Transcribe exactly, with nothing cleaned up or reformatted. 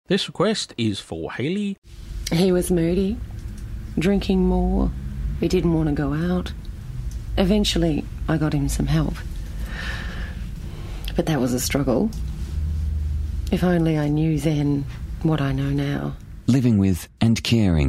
This request is for Hayley. He was moody, drinking more. He didn't want to go out. Eventually, I got him some help. But that was a struggle. If only I knew then what I know now. Living with and caring